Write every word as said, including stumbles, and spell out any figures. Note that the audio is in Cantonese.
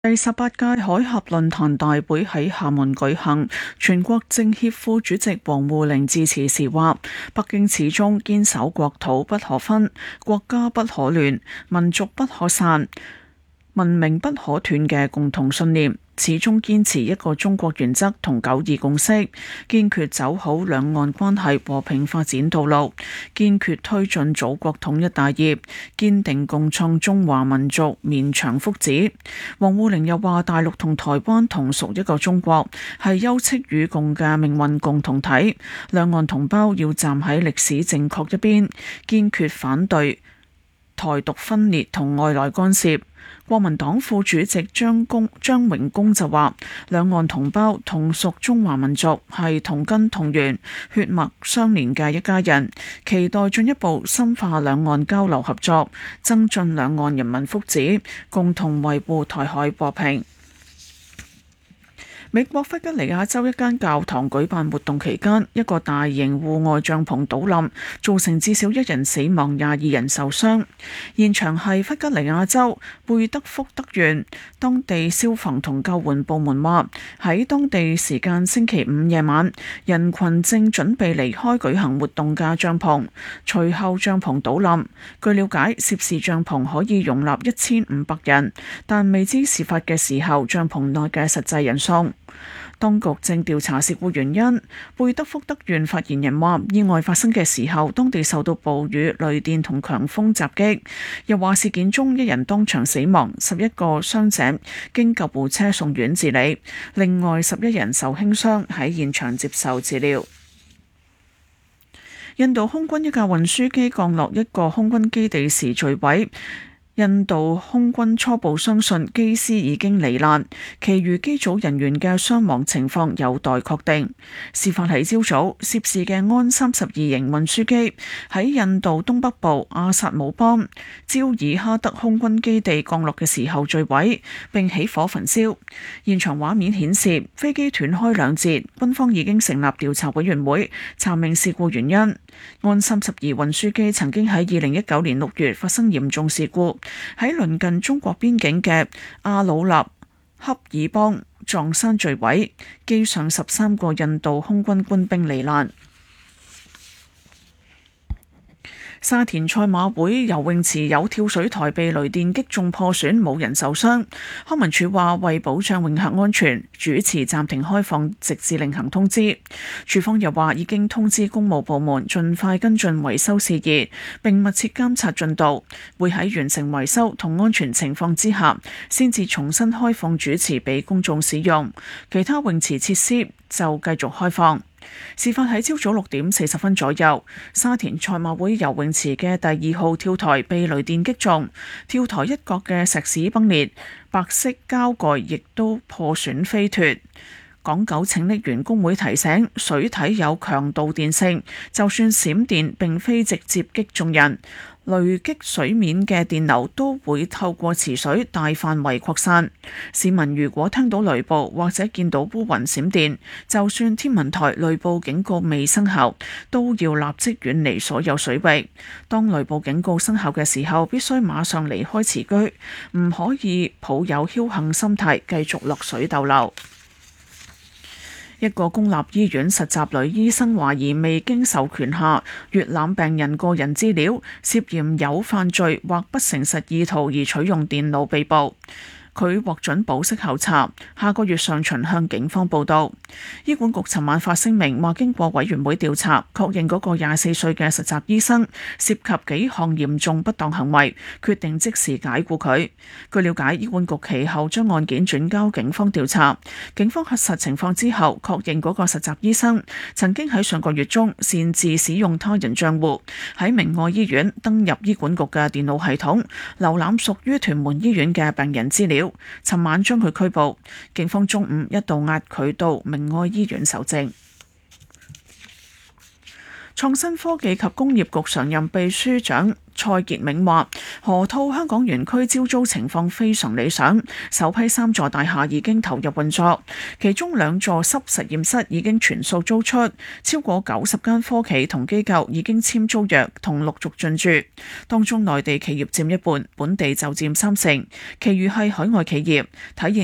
第十八屆海峽論壇大會喺廈門舉行，全國政協副主席王滬寧致辭時話：北京始終堅守國土不可分、國家不可亂、民族不可散、文明不可斷嘅共同信念，始終堅持一個中國原則同九二共識，堅決走好兩岸關係和平發展道路，堅決推進祖國統一大業，堅定共創中華民族綿長福祉。王滬寧又話：大陸同台灣同屬一個中國，係休戚與共嘅命運共同體，兩岸同胞要站喺歷史正確一邊，堅決反對台獨分裂同外來干涉。國民黨副主席張公張榮公就話：兩岸同胞同屬中華民族，係同根同源、血脈相連嘅一家人，期待進一步深化兩岸交流合作，增進兩岸人民福祉，共同維護台海和平。美國弗吉尼亞州一間教堂舉辦活動期間，一個大型戶外帳篷倒冧，造成至少一人死亡，廿二人受傷。現場係弗吉尼亞州貝德福德縣，當地消防同救援部門話，喺當地時間星期五夜晚，人群正準備離開舉行活動嘅帳篷，隨後帳篷倒冧。據了解，涉事帳篷可以容納一千五百人，但未知事發嘅時候帳篷內嘅實際人數。當局正調查事故原因。貝德福德縣發言人話：意外發生嘅時候，當地受到暴雨、雷電同強風襲擊。又話事件中一人當場死亡，十一個傷者經救護車送院治理，另外十一人受輕傷，喺現場接受治療。印度空軍一架運輸機降落一個空軍基地時墜毀。印度空軍初步相信機師已經罹難，其餘機組人員嘅傷亡情況有待確定。事發喺朝早，涉事嘅安三十二型運輸機喺印度東北部阿薩姆邦焦爾哈德空軍基地降落嘅時候墜毀，並起火焚燒。現場畫面顯示飛機斷開兩節，軍方已經成立調查委員會查明事故原因。安三十二運輸機曾經喺二零一九年六月發生嚴重事故，喺鄰近中國邊境嘅阿魯納恰爾邦撞山墜毀，機上十三個印度空軍官兵罹難。沙田賽馬會游泳池有跳水台被雷電擊中破損，冇人受傷。康文署話為保障泳客安全，主池暫停開放直至另行通知。署方又話已經通知公務部門盡快跟進維修事宜，並密切監察進度，會喺完成維修同安全情況之下，先至重新開放主池俾公眾使用。其他泳池設施就繼續開放。事發喺朝早六點四十分左右，沙田賽馬會游泳池嘅第二號跳台被雷電擊中，跳台一角嘅石屎崩裂，白色膠蓋亦都破損飛脫。港九拯溺員工會提醒，水體有強度電性，就算閃電並非直接擊中人，雷擊水面嘅電流都會透過池水大範圍擴散。市民如果聽到雷暴或者見到烏雲閃電，就算天文台雷暴警告未生效，都要立即遠離所有水域。當雷暴警告生效嘅時候，必須馬上離開池居，唔可以抱有僥倖心態繼續落水逗留。一個公立醫院實習女醫生懷疑未經授權下閲覽病人個人資料，涉嫌有犯罪或不誠實意圖而取用電腦被捕。佢獲准保釋候查，下個月上旬向警方報到。醫管局尋晚發聲明話，經過委員會調查，確認嗰個廿四歲嘅實習醫生涉及幾項嚴重不當行為，決定即時解僱佢。據了解，醫管局其後將案件轉交警方調查。警方核實情況之後，確認嗰個實習醫生曾經喺上個月中擅自使用他人帳戶，喺明愛醫院登入醫管局嘅電腦系統，瀏覽屬於屯門醫院嘅病人資料。尋晚將佢拘捕，警方中午一度押佢到明愛醫院搜證。創新科技及工業局常任秘書長蔡傑銘話：河套香港園區招租情況非常理想，首批三座大廈已經投入運作，其中兩座濕實驗室已經全數租出，超過九十間科企同機構已經簽租約同陸續進駐，當中內地企業佔一半，本地就佔三成，其餘係海外企業。體現